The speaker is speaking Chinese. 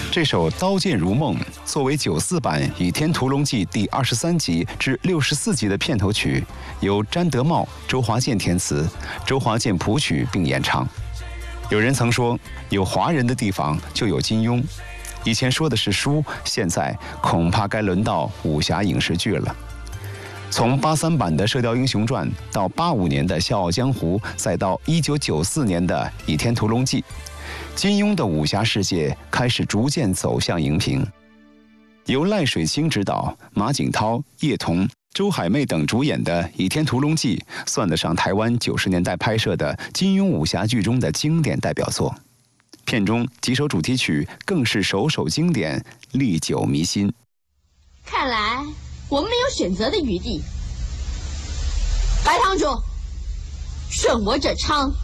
这首《刀剑如梦》作为94版《倚天屠龙记》第23集至64集的片头曲，由詹德茂、周华健填词，周华健谱曲并演唱。有人曾说，有华人的地方就有金庸。以前说的是书，现在恐怕该轮到武侠影视剧了。从83版的《射雕英雄传》到85年的《笑傲江湖》，再到1994年的《倚天屠龙记》，金庸的武侠世界开始逐渐走向荧屏。由赖水清执导，马景涛、叶童、周海媚等主演的《倚天屠龙记》，算得上台湾90年代拍摄的金庸武侠剧中的经典代表作。片中几首主题曲更是首首经典，历久弥新。 看来我们没有选择的余地。白堂主，顺我者昌。